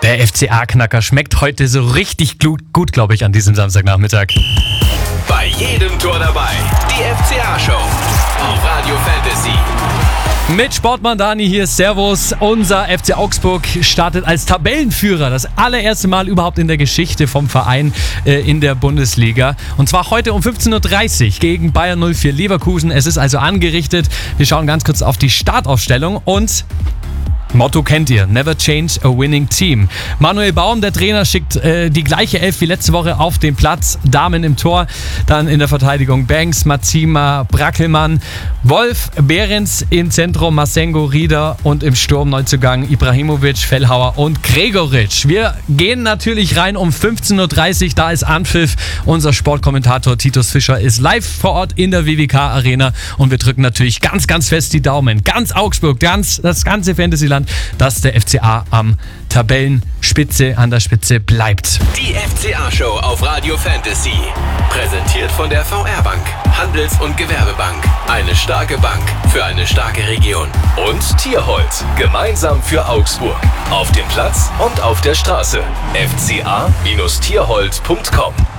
Der FCA-Knacker schmeckt heute so richtig gut, glaube ich, an diesem Samstagnachmittag. Bei jedem Tor dabei, die FCA-Show auf Radio Fantasy. Mit Sportmann Dani hier, Servus. Unser FC Augsburg startet als Tabellenführer. Das allererste Mal überhaupt in der Geschichte vom Verein in der Bundesliga. Und zwar heute um 15.30 Uhr gegen Bayer 04 Leverkusen. Es ist also angerichtet. Wir schauen ganz kurz auf die Startaufstellung und... Motto kennt ihr, never change a winning team. Manuel Baum, der Trainer, schickt die gleiche Elf wie letzte Woche auf den Platz. Damen im Tor, dann in der Verteidigung Banks, Mazima, Brackelmann, Wolf, Behrens im Zentrum, Masengo, Rieder und im Sturm Neuzugang Ibrahimovic, Fellhauer und Gregoritsch. Wir gehen natürlich rein um 15.30 Uhr, da ist Anpfiff. Unser Sportkommentator Titus Fischer ist live vor Ort in der WWK Arena und wir drücken natürlich ganz, ganz fest die Daumen. Ganz Augsburg, das ganze Fantasyland, dass der FCA an der Spitze bleibt. Die FCA-Show auf Radio Fantasy. Präsentiert von der VR-Bank, Handels- und Gewerbebank. Eine starke Bank für eine starke Region. Und Tierholz, gemeinsam für Augsburg. Auf dem Platz und auf der Straße. fca-tierholz.com